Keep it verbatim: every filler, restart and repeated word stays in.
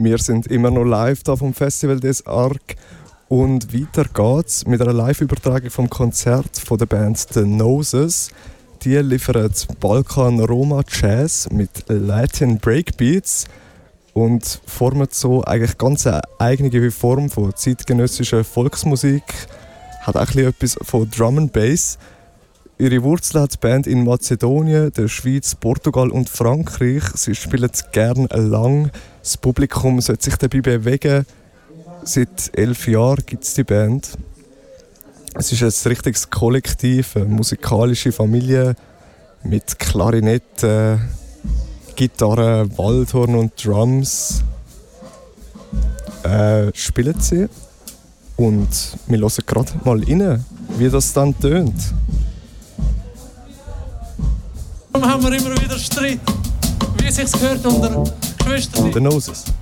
Wir sind immer noch live da vom Festival des Arc und weiter geht's mit einer Live-Übertragung vom Konzert von der Band The Noses. Die liefern Balkan Roma Jazz mit Latin Breakbeats und formen so eigentlich ganz eine eigene Form von zeitgenössischer Volksmusik. Hat auch etwas von Drum and Bass. Ihre Wurzeln hat die Band in Mazedonien, der Schweiz, Portugal und Frankreich. Sie spielen gerne lang. Das Publikum sollte sich dabei bewegen. Seit elf Jahren gibt es die Band. Es ist ein richtiges Kollektiv, eine musikalische Familie mit Klarinette, Gitarre, Waldhorn und Drums. Äh, spielen sie. Und wir hören gerade mal rein, wie das dann tönt. Warum haben wir immer wieder Streit, wie es sich gehört unter Geschwistern? The Noses.